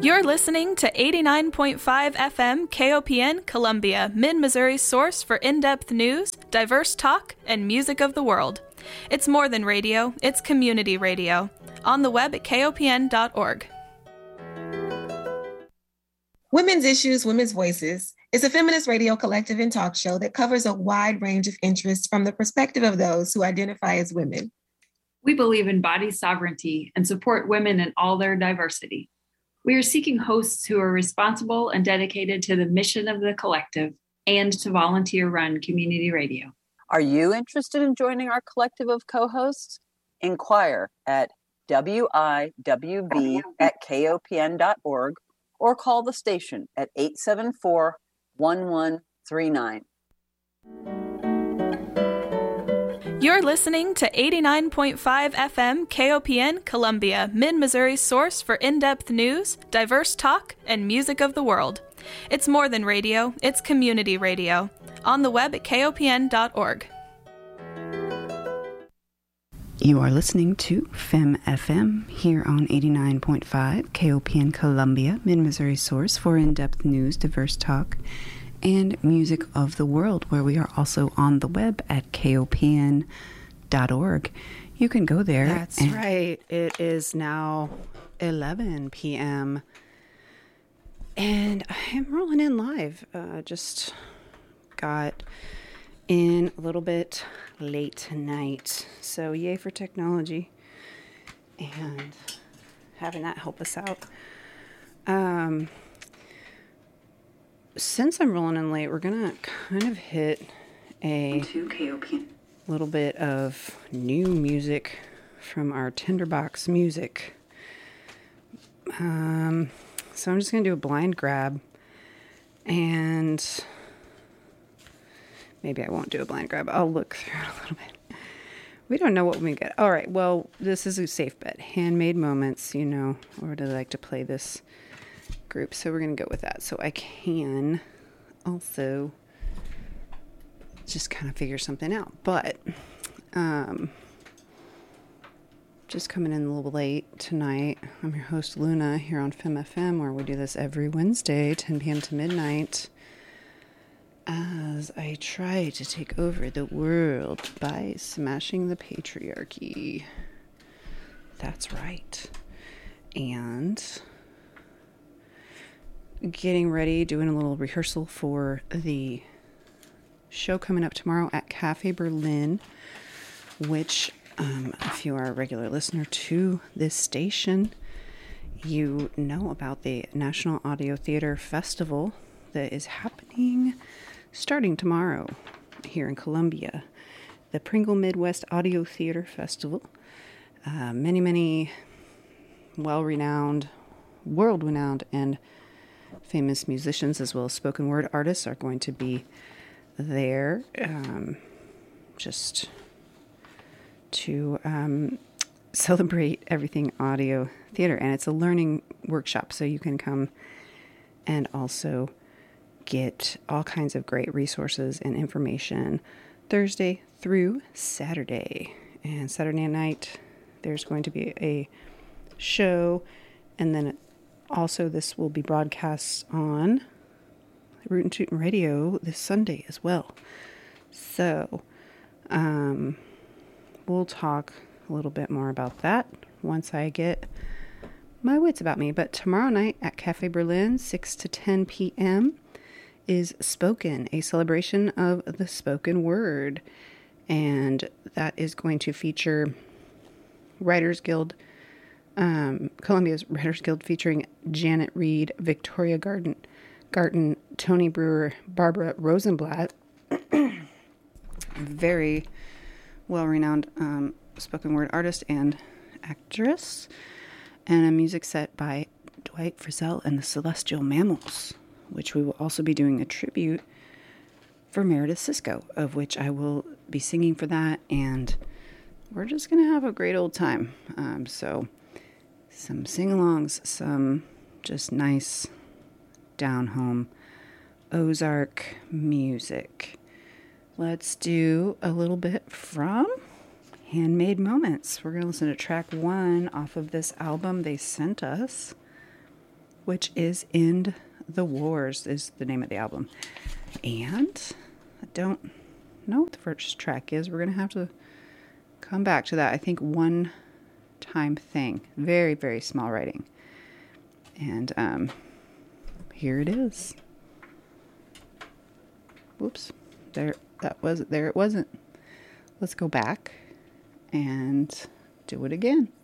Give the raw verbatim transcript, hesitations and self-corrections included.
You're listening to eighty-nine point five F M K O P N Columbia, Mid-Missouri's source for in-depth news, diverse talk, and music of the world. It's more than radio, it's community radio. On the web at K O P N dot org. Women's Issues, Women's Voices is a feminist radio collective and talk show that covers a wide range of interests from the perspective of those who identify as women. We believe in body sovereignty and support women in all their diversity. We are seeking hosts who are responsible and dedicated to the mission of the collective and to volunteer-run community radio. Are you interested in joining our collective of co-hosts? Inquire at W I W V at K O P N dot org or call the station at eight seven four, one one three nine. You're listening to eighty-nine point five F M K O P N Columbia, Mid-Missouri's source for in-depth news, diverse talk, and music of the world. It's more than radio, it's community radio. On the web at K O P N dot org. You are listening to F E M F M here on eighty-nine point five K O P N Columbia, Mid-Missouri's source for in-depth news, diverse talk, and music of the world, where we are also on the web at K O P N dot org. You can go there. That's and- right. It is now eleven p.m. and I am rolling in live. Uh, just got in a little bit late tonight. So yay for technology and having that help us out. Um, since I'm rolling in late, we're going to kind of hit a little bit of new music from our Tinderbox music. Um, so I'm just going to do a blind grab, and maybe I won't do a blind grab. I'll look through it a little bit. We don't know what we get. All right, well, this is a safe bet. Handmade Moments, you know, or do I like to play this group? So we're going to go with that. So I can also just kind of figure something out. But um, just coming in a little late tonight. I'm your host, Luna, here on F E M F M, where we do this every Wednesday, ten p.m. to midnight, as I try to take over the world by smashing the patriarchy. That's right. And getting ready, doing a little rehearsal for the show coming up tomorrow at Cafe Berlin, which, um, if you are a regular listener to this station, you know about the National Audio Theater Festival that is happening starting tomorrow here in Columbia. The Pringle Midwest Audio Theater Festival. Uh, many, many well-renowned, world-renowned, and famous musicians as well as spoken word artists are going to be there, um, just to um, celebrate everything audio theater. And it's a learning workshop, so you can come and also get all kinds of great resources and information Thursday through Saturday. And Saturday night, there's going to be a show, and then also this will be broadcast on Rootin' Tootin' Radio this Sunday as well. So, um, we'll talk a little bit more about that once I get my wits about me. But tomorrow night at Cafe Berlin, six to ten p.m., is Spoken, a celebration of the spoken word. And that is going to feature Writers Guild, um, Columbia's Writers Guild, featuring Janet Reed, Victoria Garden, Garten, Tony Brewer, Barbara Rosenblatt, very well-renowned um, spoken word artist and actress, and a music set by Dwight Frizzell and the Celestial Mammals, which we will also be doing a tribute for Meredith Sisko, of which I will be singing for that, and we're just going to have a great old time. Um, so some sing-alongs, some just nice down-home Ozark music. Let's do a little bit from Handmade Moments. We're going to listen to track one off of this album they sent us. which is End the Wars is the name of the album. And I don't know what the first track is. We're going to have to come back to that. I think One Time Thing. Very, very small writing. And um, here it is. Whoops. There, that was, there it wasn't. Let's go back and do it again.